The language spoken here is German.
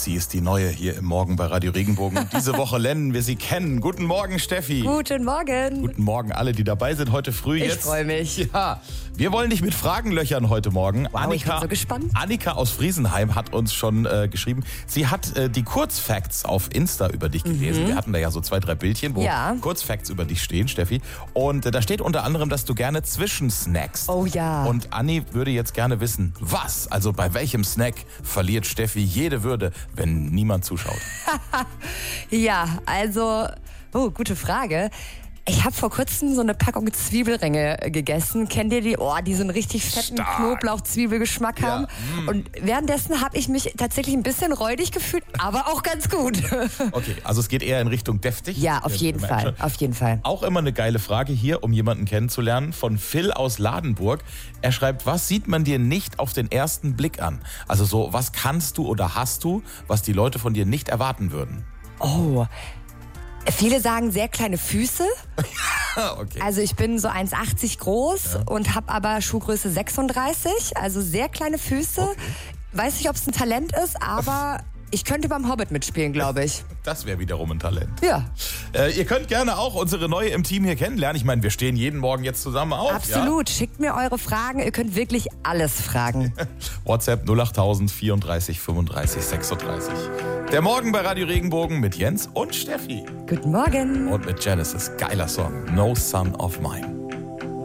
Sie ist die Neue hier im Morgen bei Radio Regenbogen. Und diese Woche lernen wir sie kennen. Guten Morgen, Steffi. Guten Morgen. Guten Morgen alle, die dabei sind heute früh. Ich freue mich. Ja, wir wollen dich mit Fragen löchern heute Morgen. Wow, ich bin so gespannt. Annika aus Friesenheim hat uns schon geschrieben. Sie hat die Kurzfacts auf Insta über dich gelesen. Wir hatten da ja so 2, 3 Bildchen, wo Kurzfacts über dich stehen, Steffi. Und da steht unter anderem, dass du gerne zwischensnackst. Oh ja. Und Anni würde jetzt gerne wissen, was, also bei welchem Snack verliert Steffi jede Würde, wenn niemand zuschaut? Ja, also, gute Frage. Ich habe vor kurzem so eine Packung Zwiebelringe gegessen. Kennt ihr die? Oh, die so einen richtig fetten Knoblauch-Zwiebelgeschmack haben. Und währenddessen habe ich mich tatsächlich ein bisschen räudig gefühlt, aber auch ganz gut. Okay, also es geht eher in Richtung deftig. Ja, auf jeden Fall. Auf jeden Fall. Auch immer eine geile Frage hier, um jemanden kennenzulernen, von Phil aus Ladenburg. Er schreibt, was sieht man dir nicht auf den ersten Blick an? Also so, was kannst du oder hast du, was die Leute von dir nicht erwarten würden? Oh, viele sagen sehr kleine Füße. Okay. Also ich bin so 1,80 groß und habe aber Schuhgröße 36, also sehr kleine Füße. Okay. Weiß nicht, ob es ein Talent ist, aber ich könnte beim Hobbit mitspielen, glaube ich. Das wäre wiederum ein Talent. Ja. Ihr könnt gerne auch unsere Neue im Team hier kennenlernen. Ich meine, wir stehen jeden Morgen jetzt zusammen auf. Absolut. Ja? Schickt mir eure Fragen. Ihr könnt wirklich alles fragen. WhatsApp 08000 34 35 36. Der Morgen bei Radio Regenbogen mit Jens und Steffi. Guten Morgen. Und mit Genesis. Geiler Song. No Son of Mine.